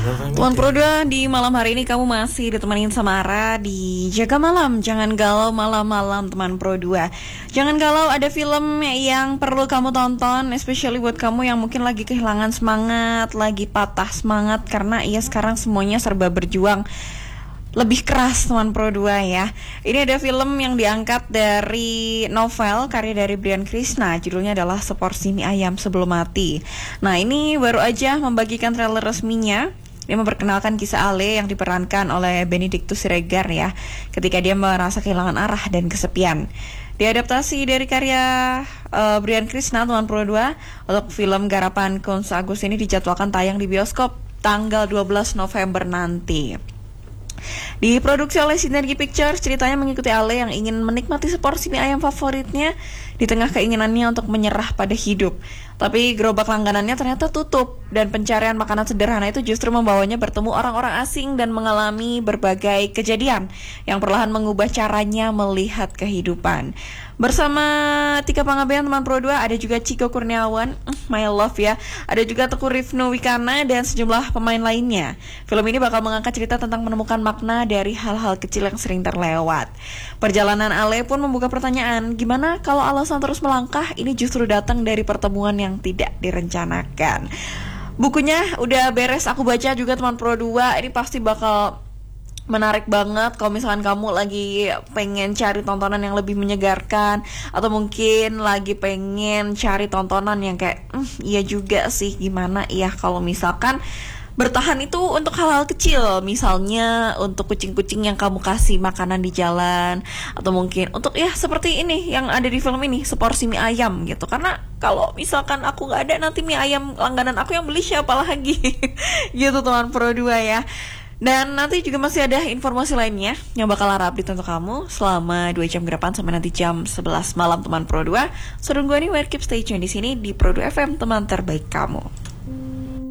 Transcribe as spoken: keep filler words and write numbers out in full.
Tuan Pro dua, di malam hari ini kamu masih ditemenin sama Ara di Jaga Malam. Jangan galau malam-malam teman Pro dua. Jangan galau, ada film yang perlu kamu tonton, especially buat kamu yang mungkin lagi kehilangan semangat, lagi patah semangat karena iya sekarang semuanya serba berjuang lebih keras teman Pro dua ya. Ini ada film yang diangkat dari novel karya dari Brian Krishna, judulnya adalah Seporsi Mie Ayam Sebelum Mati. Nah, ini baru aja membagikan trailer resminya. Dia memperkenalkan kisah Ale yang diperankan oleh Benedictus Siregar ya, ketika dia merasa kehilangan arah dan kesepian. Diadaptasi dari karya uh, Brian Krishna, teman Pro dua, untuk film garapan Kunz Agus ini dijadwalkan tayang di bioskop tanggal dua belas November nanti. Diproduksi oleh Synergy Pictures, ceritanya mengikuti Ale yang ingin menikmati seporsi mie ayam favoritnya di tengah keinginannya untuk menyerah pada hidup. Tapi gerobak langganannya ternyata tutup, dan pencarian makanan sederhana itu justru membawanya bertemu orang-orang asing dan mengalami berbagai kejadian yang perlahan mengubah caranya melihat kehidupan. Bersama Tika Panggabean teman Pro dua, ada juga Chico Kurniawan, my love ya. Ada juga Teguh Rifnu Wikana dan sejumlah pemain lainnya. Film ini bakal mengangkat cerita tentang menemukan makna dari hal-hal kecil yang sering terlewat. Perjalanan Ale pun membuka pertanyaan, gimana kalau alasan terus melangkah ini justru datang dari pertemuan yang tidak direncanakan. Bukunya udah beres aku baca juga teman Pro dua, ini pasti bakal menarik banget kalau misalkan kamu lagi pengen cari tontonan yang lebih menyegarkan, atau mungkin lagi pengen cari tontonan yang kayak hm, iya juga sih, gimana ya kalau misalkan bertahan itu untuk hal-hal kecil, misalnya untuk kucing-kucing yang kamu kasih makanan di jalan, atau mungkin untuk ya seperti ini yang ada di film ini, seporsi mie ayam gitu. Karena kalau misalkan aku nggak ada, nanti mie ayam langganan aku yang beli siapa lagi gitu teman Pro dua ya. Dan nanti juga masih ada informasi lainnya yang bakal Ara update untuk kamu selama dua jam ke depan sampai nanti jam sebelas malam teman Pro dua. Suruh gue nih, keep stay tune di sini di Pro dua F M, teman terbaik kamu.